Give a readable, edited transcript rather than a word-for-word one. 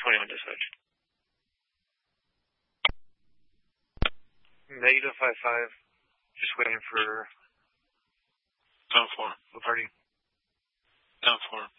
20 on dispatch. Negative 5-5. Just waiting for... Down 4. The party. Down 4.